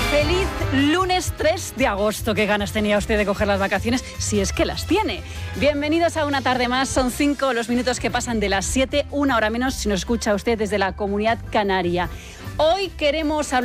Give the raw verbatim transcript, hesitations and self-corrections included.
Feliz lunes tres de agosto. Qué ganas tenía usted de coger las vacaciones, si es que las tiene. Bienvenidos a una tarde más. Son cinco los minutos que pasan de las siete, una hora menos si nos escucha usted desde la Comunidad Canaria. Hoy queremos hablar